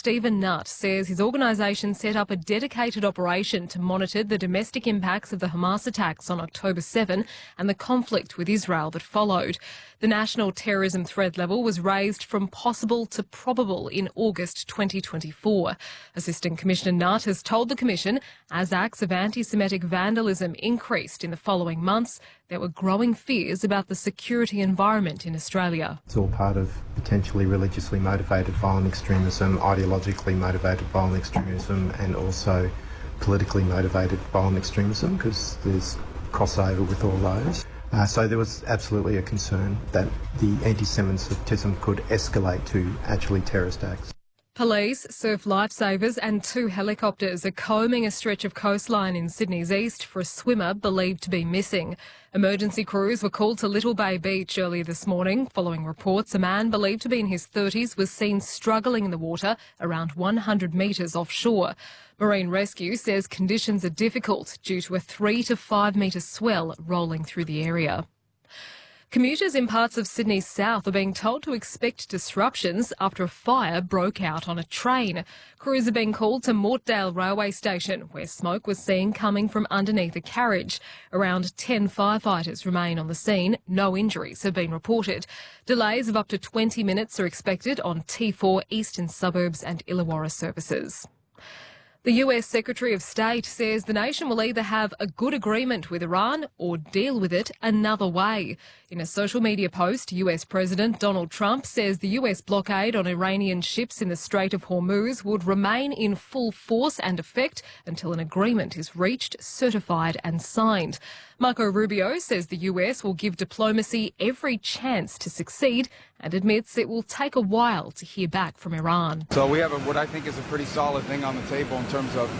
Stephen Nutt says his organisation set up a dedicated operation to monitor the domestic impacts of the Hamas attacks on October 7 and the conflict with Israel that followed. The national terrorism threat level was raised from possible to probable in August 2024. Assistant Commissioner Nutt has told the Commission as acts of anti-Semitic vandalism increased in the following months, there were growing fears about the security environment in Australia. It's all part of potentially religiously motivated violent extremism, ideologically motivated violent extremism, and also politically motivated violent extremism, because there's crossover with all those. So there was absolutely a concern that the anti-Semitism could escalate to actually terrorist acts. Police, surf lifesavers and 2 helicopters are combing a stretch of coastline in Sydney's east for a swimmer believed to be missing. Emergency crews were called to Little Bay Beach earlier this morning following reports a man believed to be in his 30s was seen struggling in the water around 100 metres offshore. Marine Rescue says conditions are difficult due to a 3 to 5 metre swell rolling through the area. Commuters in parts of Sydney's south are being told to expect disruptions after a fire broke out on a train. Crews are being called to Mortdale Railway Station, where smoke was seen coming from underneath a carriage. Around 10 firefighters remain on the scene. No injuries have been reported. Delays of up to 20 minutes are expected on T4 Eastern Suburbs and Illawarra services. The US Secretary of State says the nation will either have a good agreement with Iran or deal with it another way. In a social media post, US President Donald Trump says the US blockade on Iranian ships in the Strait of Hormuz would remain in full force and effect until an agreement is reached, certified and signed. Marco Rubio says the US will give diplomacy every chance to succeed and admits it will take a while to hear back from Iran. So we have what I think is a pretty solid thing on the table in terms of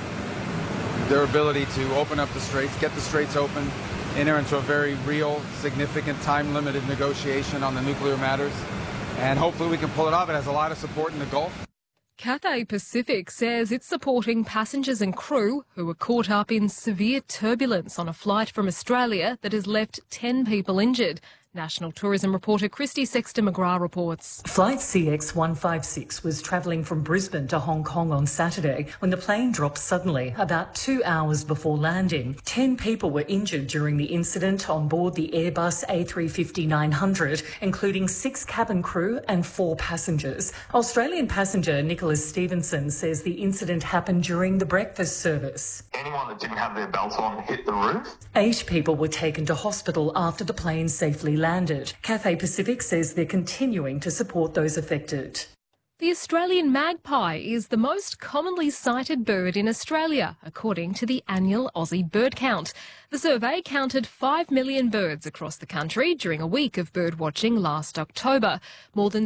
their ability to open up the straits, get the straits open, enter into a very real, significant, time-limited negotiation on the nuclear matters, and hopefully we can pull it off. It has a lot of support in the Gulf. Cathay Pacific says it's supporting passengers and crew who were caught up in severe turbulence on a flight from Australia that has left 10 people injured. National tourism reporter Christy Sexton-McGrath reports. Flight CX-156 was travelling from Brisbane to Hong Kong on Saturday when the plane dropped suddenly about 2 hours before landing. 10 people were injured during the incident on board the Airbus A350-900, including 6 cabin crew and 4 passengers. Australian passenger Nicholas Stevenson says the incident happened during the breakfast service. Anyone that didn't have their belt on hit the roof. 8 people were taken to hospital after the plane safely landed. Cathay Pacific says they're continuing to support those affected. The Australian magpie is the most commonly sighted bird in Australia, according to the annual Aussie Bird Count. The survey counted 5 million birds across the country during a week of birdwatching last October. More than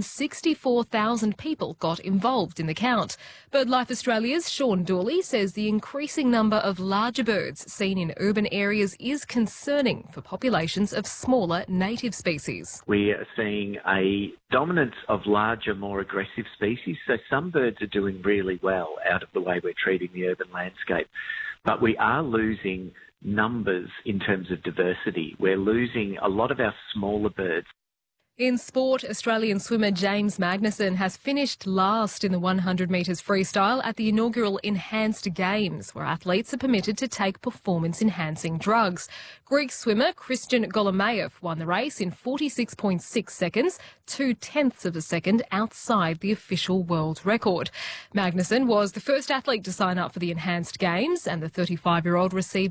64,000 people got involved in the count. BirdLife Australia's Sean Dawley says the increasing number of larger birds seen in urban areas is concerning for populations of smaller native species. We are seeing a dominance of larger, more aggressive species. So some birds are doing really well out of the way we're treating the urban landscape. But we are losing numbers in terms of diversity. We're losing a lot of our smaller birds. In sport, Australian swimmer James Magnussen has finished last in the 100 metres freestyle at the inaugural Enhanced Games, where athletes are permitted to take performance-enhancing drugs. Greek swimmer Christian Golomayev won the race in 46.6 seconds, 0.2 of a second outside the official world record. Magnussen was the first athlete to sign up for the Enhanced Games, and the 35-year-old received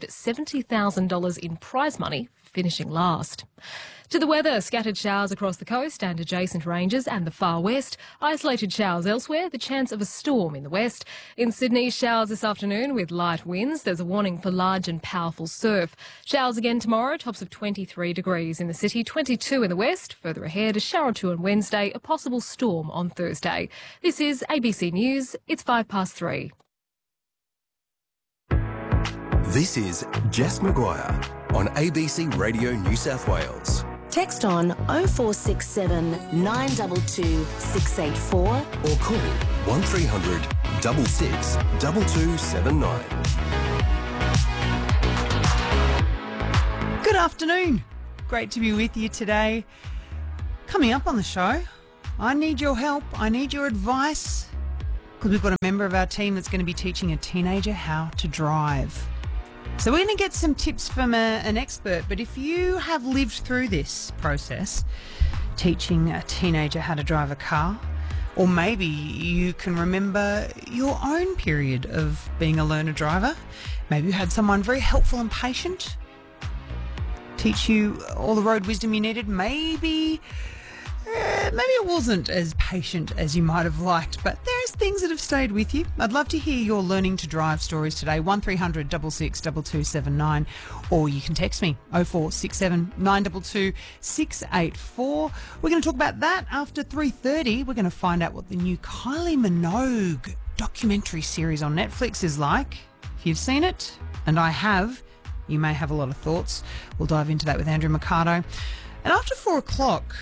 $70,000 in prize money for finishing last. To the weather, scattered showers across the coast and adjacent ranges and the far west. Isolated showers elsewhere, the chance of a storm in the west. In Sydney, showers this afternoon with light winds. There's a warning for large and powerful surf. Showers again tomorrow, tops of 23 degrees in the city, 22 in the west. Further ahead, a shower or two on Wednesday, a possible storm on Thursday. This is ABC News. It's 3:05. This is Jess Maguire on ABC Radio New South Wales. Text on 0467 922 684 or call 1300 66 2279. Good afternoon. Great to be with you today. Coming up on the show, I need your help. I need your advice. because we've got a member of our team that's going to be teaching a teenager how to drive. So we're going to get some tips from an expert, but if you have lived through this process, teaching a teenager how to drive a car, or maybe you can remember your own period of being a learner driver, maybe you had someone very helpful and patient teach you all the road wisdom you needed, maybe it wasn't as patient as you might have liked, but there's things that have stayed with you. I'd love to hear your learning to drive stories today. 1300 66 2279, or you can text me 0467 922 684. We're going to talk about that after 3:30. We're going to find out what the new Kylie Minogue documentary series on Netflix is like. If you've seen it, and I have, you may have a lot of thoughts. We'll dive into that with Andrew Mercado. And after 4 o'clock,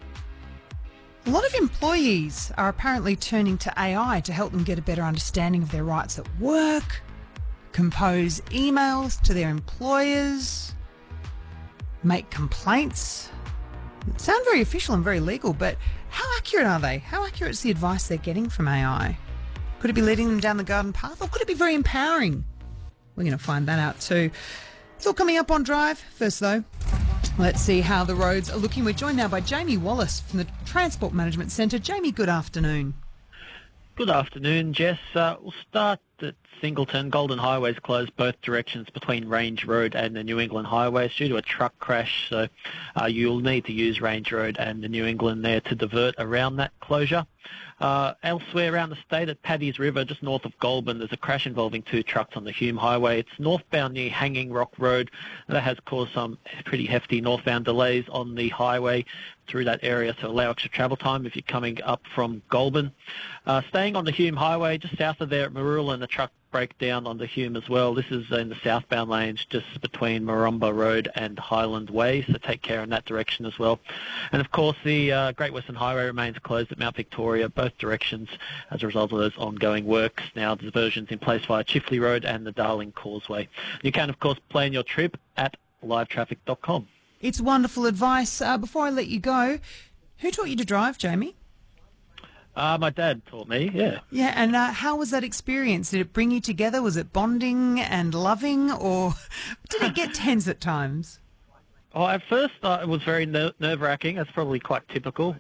a lot of employees are apparently turning to AI to help them get a better understanding of their rights at work, compose emails to their employers, make complaints. Sound very official and very legal, but how accurate are they? How accurate is the advice they're getting from AI? Could it be leading them down the garden path, or could it be very empowering? We're going to find that out too. It's all coming up on Drive. First, though, let's see how the roads are looking. We're joined now by Jamie Wallace from the Transport Management Centre. Jamie, good afternoon. Good afternoon, Jess. We'll start at Singleton. Golden Highway's closed both directions between Range Road and the New England Highway due to a truck crash. So you'll need to use Range Road and the New England there to divert around that closure. Elsewhere around the state at Paddy's River, just north of Goulburn, there's a crash involving 2 trucks on the Hume Highway. It's northbound near Hanging Rock Road. That has caused some pretty hefty northbound delays on the highway through that area to allow extra travel time if you're coming up from Goulburn. Staying on the Hume Highway, just south of there at Marulan, the truck break down on the Hume as well. This is in the southbound lanes just between Marumba Road and Highland Way, so take care in that direction as well. And of course the Great Western Highway remains closed at Mount Victoria, both directions as a result of those ongoing works. Now diversions in place via Chifley Road and the Darling Causeway. You can of course plan your trip at livetraffic.com. It's wonderful advice. Before I let you go, who taught you to drive, Jamie? My dad taught me, yeah. Yeah, and how was that experience? Did it bring you together? Was it bonding and loving, or did it get tense at times? Oh, at first it was very nerve-wracking. That's probably quite typical.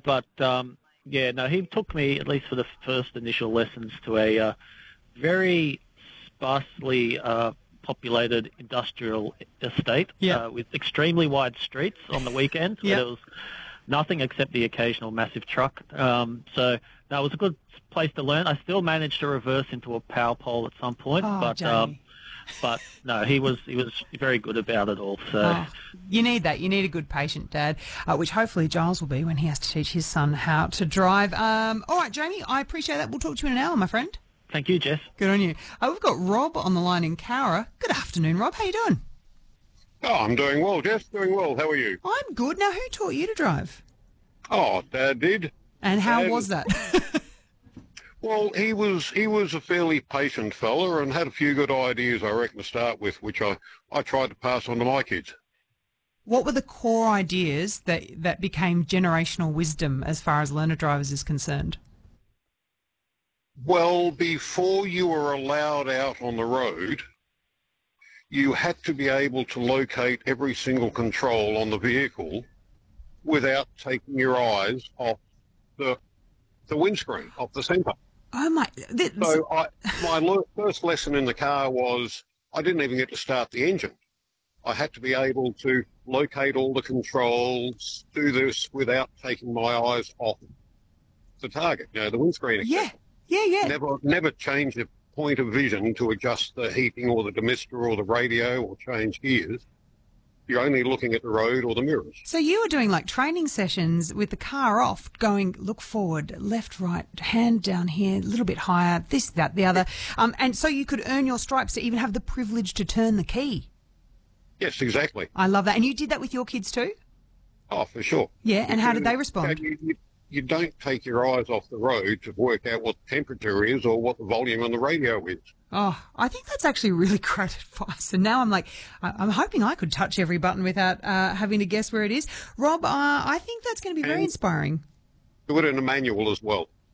Yeah, no, he took me, at least for the first initial lessons, to a very sparsely populated industrial estate with extremely wide streets on the weekends where there was nothing except the occasional massive truck. So that was a good place to learn. I still managed to reverse into a power pole at some point, but no, he was very good about it all. So you need that. You need a good patient dad, which hopefully Giles will be when he has to teach his son how to drive. All right, Jamie, I appreciate that. We'll talk to you in an hour, my friend. Thank you, Jess. Good on you. We've got Rob on the line in Cowra. Good afternoon, Rob. How you doing? Oh, I'm doing well, Jess. Doing well. How are you? I'm good. Now, who taught you to drive? Oh, Dad did. And how was that? Well, he was a fairly patient fella and had a few good ideas, I reckon, to start with, which I tried to pass on to my kids. What were the core ideas that became generational wisdom as far as learner drivers is concerned? Well, before you were allowed out on the road, you had to be able to locate every single control on the vehicle without taking your eyes off the windscreen, off the centre. Oh, my... So my first lesson in the car was I didn't even get to start the engine. I had to be able to locate all the controls, do this without taking my eyes off the target, the windscreen. Yeah. Never change the point of vision to adjust the heating or the demister or the radio or change gears. You're only looking at the road or the mirrors. So you were doing like training sessions with the car off, going look forward, left, right, hand down here, a little bit higher, this, that, the other. And so you could earn your stripes to even have the privilege to turn the key. Yes, exactly. I love that. And you did that with your kids too? Oh, for sure. Yeah, and how did they respond? You don't take your eyes off the road to work out what the temperature is or what the volume on the radio is. Oh, I think that's actually really great advice. And now I'm hoping I could touch every button without having to guess where it is. Rob, I think that's going to be very inspiring. Do it in a manual as well.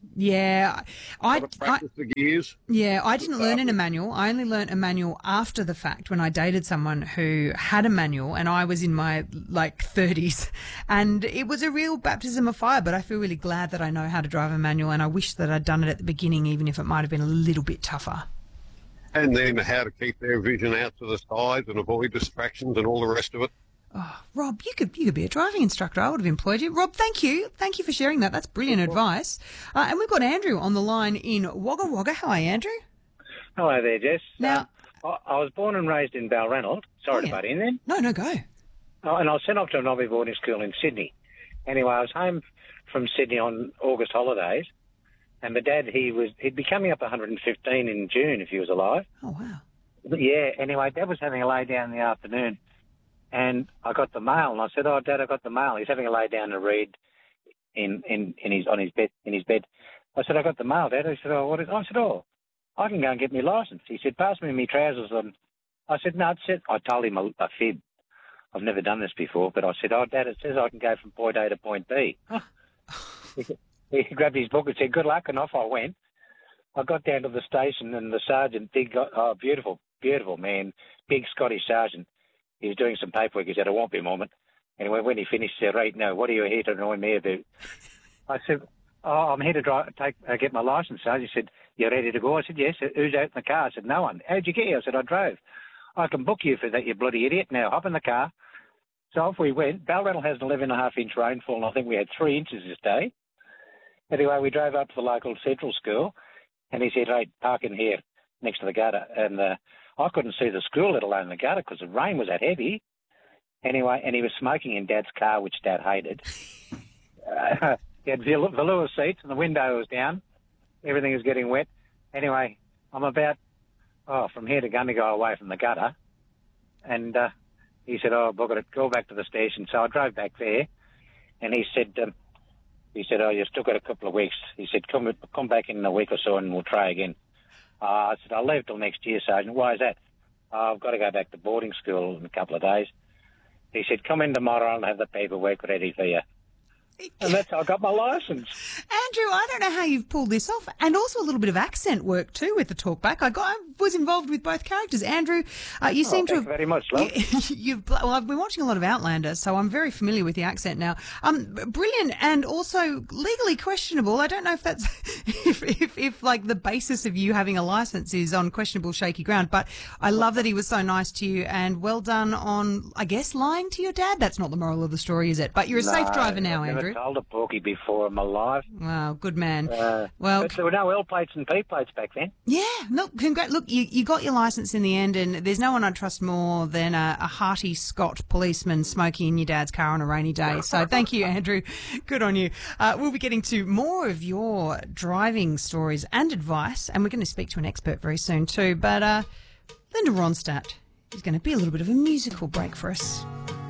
Yeah, practice the gears. Yeah, I didn't learn in a manual. I only learnt a manual after the fact when I dated someone who had a manual, and I was in my 30s, and it was a real baptism of fire. But I feel really glad that I know how to drive a manual, and I wish that I'd done it at the beginning, even if it might have been a little bit tougher. And then how to keep their vision out to the sides and avoid distractions and all the rest of it. Oh, Rob, you could be a driving instructor. I would have employed you. Rob, thank you. Thank you for sharing that. That's brilliant advice. And we've got Andrew on the line in Wagga Wagga. How are you, Andrew? Hello there, Jess. Now, I was born and raised in Balranald. Sorry to butt in then. No, go. And I was sent off to a Nobby boarding school in Sydney. Anyway, I was home from Sydney on August holidays, and my dad, he'd be coming up 115 in June if he was alive. Oh, wow. But yeah, anyway, Dad was having a lay down in the afternoon, and I got the mail, and I said, "Oh, Dad, I got the mail." He's having a lay down to read in his bed. I said, "I got the mail, Dad." He said, "Oh, what is?" I said, "Oh, I can go and get my licence." He said, "Pass me my trousers." And I said, "No, it said." I told him a fib. I've never done this before, but I said, "Oh, Dad, it says I can go from point A to point B." He grabbed his book and said, "Good luck," and off I went. I got down to the station, and the sergeant, beautiful man, big Scottish sergeant. He was doing some paperwork. He said, "I won't be a moment." Anyway, when he finished, he said, "Right, now, what are you here to annoy me about?" I said, "Oh, I'm here to get my licence, Sergeant." He said, "You ready to go?" I said, "Yes." "Who's out in the car?" I said, "No one." "How'd you get here?" I said, "I drove." "I can book you for that, you bloody idiot. Now, hop in the car." So off we went. Balranald has an 11.5-inch rainfall, and I think we had 3 inches this day. Anyway, we drove up to the local central school, and he said, "Hey, park in here next to the gutter." And I couldn't see the school, let alone the gutter, because the rain was that heavy. Anyway, and he was smoking in Dad's car, which Dad hated. He had velour seats, and the window was down. Everything was getting wet. Anyway, I'm about, from here to Gundagai away from the gutter. And he said, "Oh, bugger it, go back to the station." So I drove back there, and he said, "Oh, you've still got a couple of weeks." He said, come back in a week or so and we'll try again. I said, "I'll leave till next year, Sergeant." "Why is that?" "I've got to go back to boarding school in a couple of days." He said, "Come in tomorrow and have the paperwork ready for you." And that's how I got my licence. Andrew, I don't know how you've pulled this off, and also a little bit of accent work too with the talkback. I was involved with both characters. Andrew, you seem to have... Thank you very much, love. I've been watching a lot of Outlander, so I'm very familiar with the accent now. Brilliant, and also legally questionable. I don't know if that's if like the basis of you having a licence is on questionable, shaky ground, but I love that he was so nice to you, and well done on, I guess, lying to your dad. That's not the moral of the story, is it? But you're a safe driver now, Andrew. I never told a porky before in my life. Wow, good man. But there were no L plates and P plates back then. Yeah, look, Look, you got your licence in the end, and there's no one I'd trust more than a hearty Scot policeman smoking in your dad's car on a rainy day. So thank you, Andrew. Good on you. We'll be getting to more of your driving stories and advice, and we're going to speak to an expert very soon too. But Linda Ronstadt is going to be a little bit of a musical break for us.